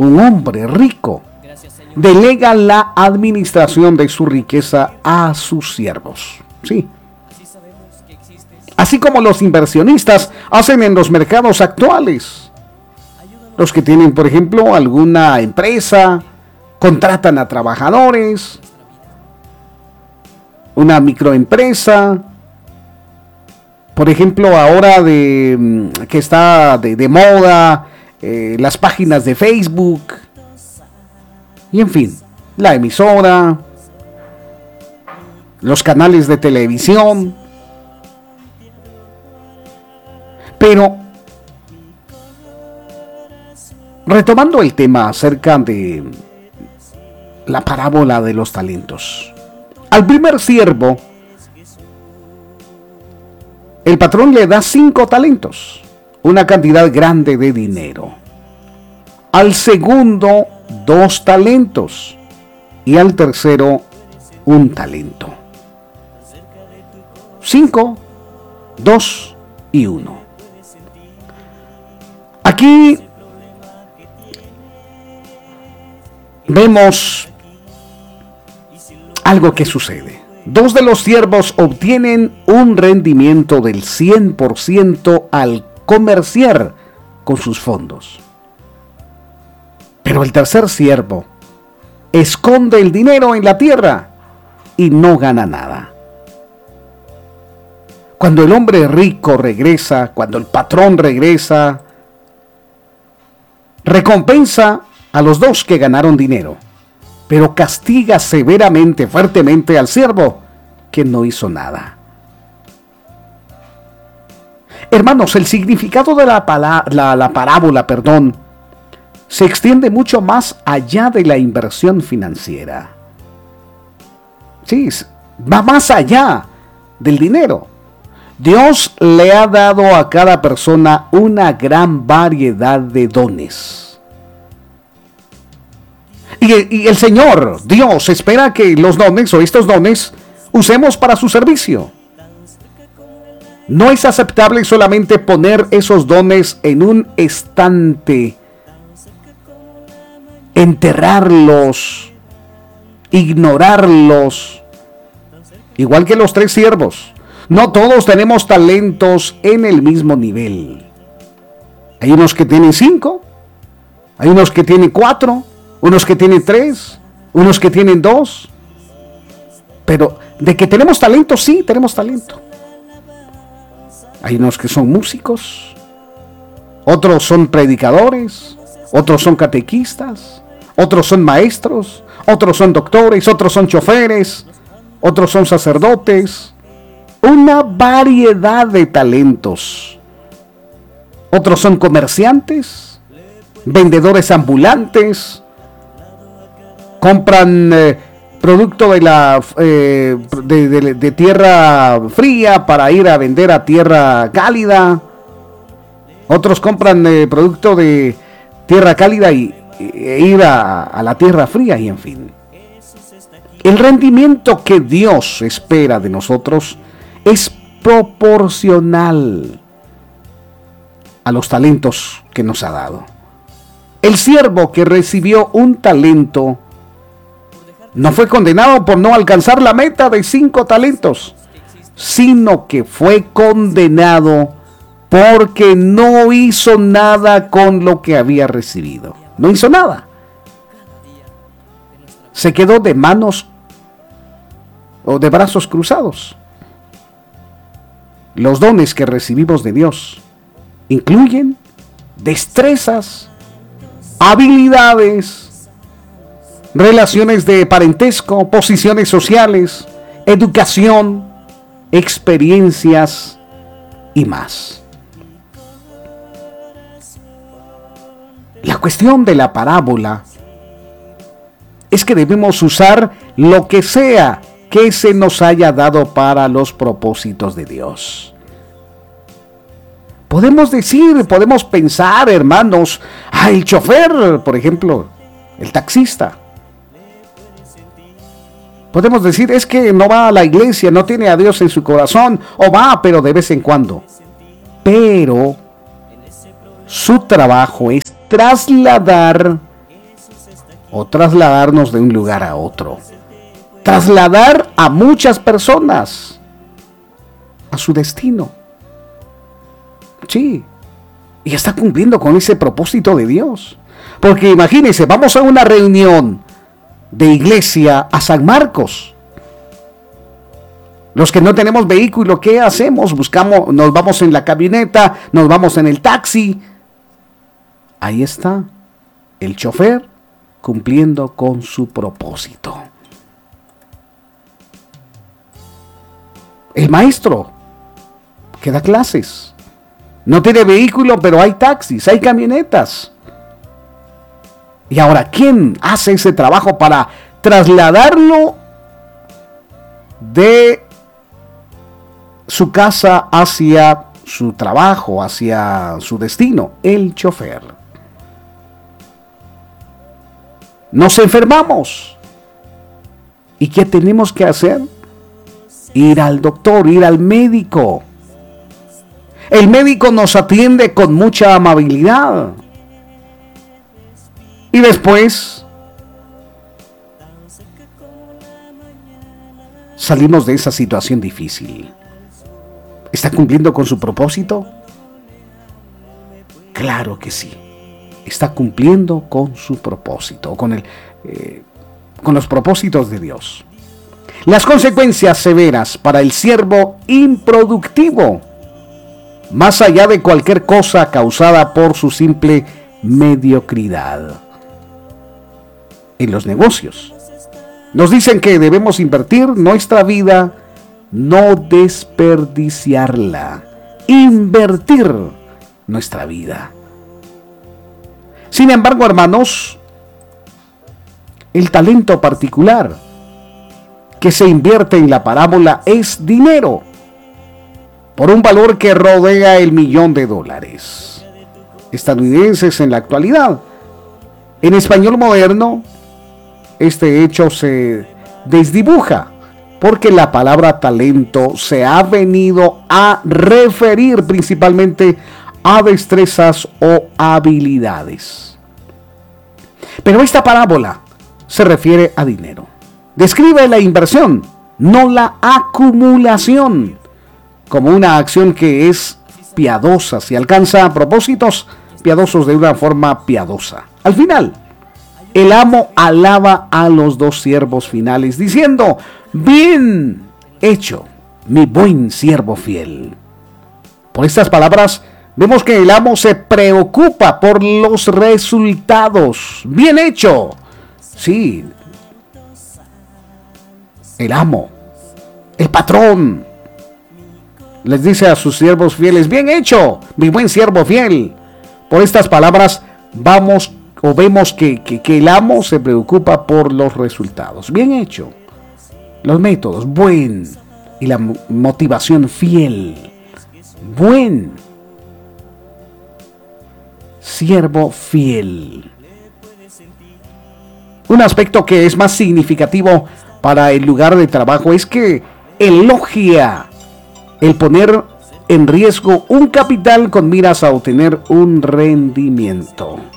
un hombre rico, delega la administración de su riqueza a sus siervos. Sí. Así como los inversionistas hacen en los mercados actuales. Los que tienen, por ejemplo, alguna empresa, contratan a trabajadores, una microempresa, por ejemplo, ahora que está de moda, las páginas de Facebook, y en fin, la emisora, los canales de televisión. Pero, retomando el tema acerca de la parábola de los talentos. Al primer siervo, el patrón le da 5 talentos, una cantidad grande de dinero. Al segundo, 2 talentos. Y al tercero, 1 talento. 5, 2 y 1. Aquí vemos algo que sucede. 2 de los siervos obtienen un rendimiento del 100% al comerciar con sus fondos. Pero el tercer siervo esconde el dinero en la tierra y no gana nada. Cuando el hombre rico regresa, cuando el patrón regresa, recompensa a los 2 que ganaron dinero, pero castiga severamente, fuertemente al siervo que no hizo nada. Hermanos, el significado de la parábola, se extiende mucho más allá de la inversión financiera. Sí, va más allá del dinero. Dios le ha dado a cada persona una gran variedad de dones. Y el Señor, Dios, espera que los dones o estos dones usemos para su servicio. No es aceptable solamente poner esos dones en un estante, enterrarlos, ignorarlos, igual que los 3 siervos. No todos tenemos talentos en el mismo nivel. Hay unos que tienen 5, hay unos que tienen 4, unos que tienen 3, unos que tienen 2. Pero de que tenemos talento, sí, tenemos talento. Hay unos que son músicos, otros son predicadores, otros son catequistas, otros son maestros, otros son doctores, otros son choferes, otros son sacerdotes. Una variedad de talentos. Otros son comerciantes, vendedores ambulantes, compran producto de tierra fría para ir a vender a tierra cálida. Otros compran producto de tierra cálida e ir a la tierra fría, y en fin. El rendimiento que Dios espera de nosotros es proporcional a los talentos que nos ha dado. El siervo que recibió 1 talento no fue condenado por no alcanzar la meta de 5 talentos, sino que fue condenado porque no hizo nada con lo que había recibido. No hizo nada. Se quedó de manos o de brazos cruzados. Los dones que recibimos de Dios incluyen destrezas, habilidades, relaciones de parentesco, posiciones sociales, educación, experiencias y más. La cuestión de la parábola es que debemos usar lo que sea que se nos haya dado para los propósitos de Dios. Podemos decir, podemos pensar, hermanos, el chofer, por ejemplo, el taxista. Podemos decir, es que no va a la iglesia, no tiene a Dios en su corazón, o va, pero de vez en cuando. Pero su trabajo es trasladar o trasladarnos de un lugar a otro. Trasladar a muchas personas a su destino. Sí, y está cumpliendo con ese propósito de Dios. Porque imagínense, vamos a una reunión de iglesia a San Marcos. Los que no tenemos vehículo, ¿qué hacemos? Nos vamos en la camioneta, nos vamos en el taxi. Ahí está el chofer cumpliendo con su propósito. El maestro que da clases no tiene vehículo, pero hay taxis, hay camionetas. Y ahora, ¿quién hace ese trabajo para trasladarlo de su casa hacia su trabajo, hacia su destino? El chofer. Nos enfermamos. ¿Y qué tenemos que hacer? Ir al doctor, ir al médico. El médico nos atiende con mucha amabilidad. Y después salimos de esa situación difícil. ¿Está cumpliendo con su propósito? Claro que sí. Está cumpliendo con su propósito, con los propósitos de Dios. Las consecuencias severas para el siervo improductivo, más allá de cualquier cosa causada por su simple mediocridad. En los negocios nos dicen que debemos invertir nuestra vida, no desperdiciarla. Invertir nuestra vida. Sin embargo, hermanos, el talento particular que se invierte en la parábola es dinero, por un valor que rodea el $1.000.000 estadounidenses en la actualidad. En español moderno, este hecho se desdibuja, porque la palabra talento se ha venido a referir principalmente a destrezas o habilidades. Pero esta parábola se refiere a dinero. Describe la inversión, no la acumulación, como una acción que es piadosa, si alcanza propósitos piadosos de una forma piadosa. Al final, el amo alaba a los dos siervos finales, diciendo: bien hecho, mi buen siervo fiel. Por estas palabras, vemos que el amo se preocupa por los resultados. Bien hecho. Sí, el amo, el patrón, les dice a sus siervos fieles: bien hecho, mi buen siervo fiel. Por estas palabras vemos que el amo se preocupa por los resultados. Bien hecho. Los métodos, buen. Y la motivación, fiel. Buen siervo fiel. Un aspecto que es más significativo para el lugar de trabajo es que elogia el poner en riesgo un capital con miras a obtener un rendimiento.